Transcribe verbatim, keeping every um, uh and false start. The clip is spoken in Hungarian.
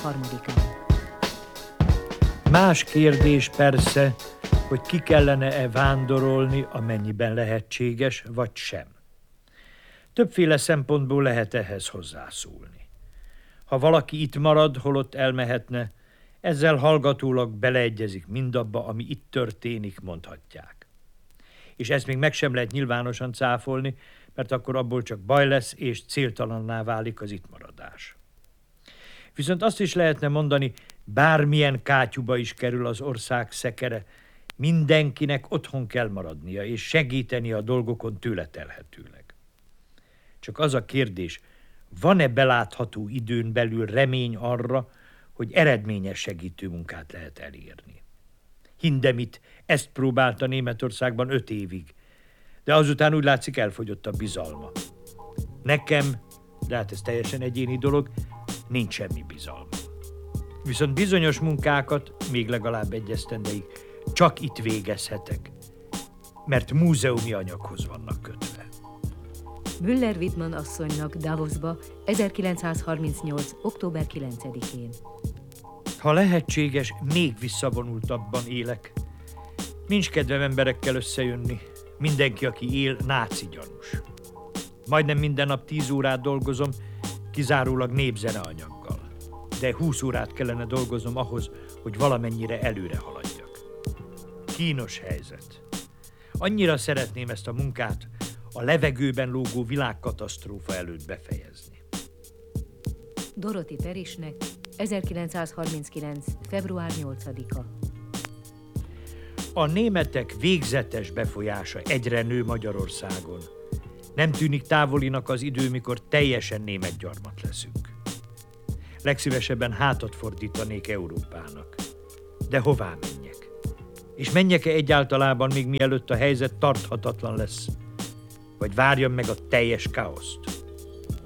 harmadikán. Más kérdés persze, hogy ki kellene-e vándorolni, amennyiben lehetséges, vagy sem. Többféle szempontból lehet ehhez hozzászólni. Ha valaki itt marad, holott elmehetne, ezzel hallgatólag beleegyezik mindabba, ami itt történik, mondhatják. És ezt még meg sem lehet nyilvánosan cáfolni, mert akkor abból csak baj lesz, és céltalanná válik az itt maradás. Viszont azt is lehetne mondani, bármilyen kátyúba is kerül az ország szekere, mindenkinek otthon kell maradnia, és segíteni a dolgokon tőle telhetőleg. Csak az a kérdés, van-e belátható időn belül remény arra, hogy eredményes segítő munkát lehet elérni? Hindemith ezt próbálta Németországban öt évig, de azután úgy látszik elfogyott a bizalma. Nekem, de hát ez teljesen egyéni dolog, nincs semmi bizalma. Viszont bizonyos munkákat, még legalább egy esztendeig, csak itt végezhetek, mert múzeumi anyaghoz vannak kötve. Müller-Wittmann asszonynak Davosba ezerkilencszázharmincnyolc. október kilencedikén. Ha lehetséges, még visszavonultabban élek. Nincs kedvem emberekkel összejönni. Mindenki, aki él, náci gyanús. Majdnem minden nap tíz órát dolgozom, kizárólag népzeneanyaggal. De húsz órát kellene dolgoznom ahhoz, hogy valamennyire előre haladjak. Kínos helyzet. Annyira szeretném ezt a munkát a levegőben lógó világkatasztrófa előtt befejezni. Dorothy Perisnek ezerkilencszázharminckilenc. február nyolcadika. A németek végzetes befolyása egyre nő Magyarországon. Nem tűnik távolinak az idő, mikor teljesen német gyarmat leszünk. Legszívesebben hátat fordítanék Európának. De hová menjek? És menjek-e egyáltalában még mielőtt a helyzet tarthatatlan lesz? Vagy várjam meg a teljes káoszt?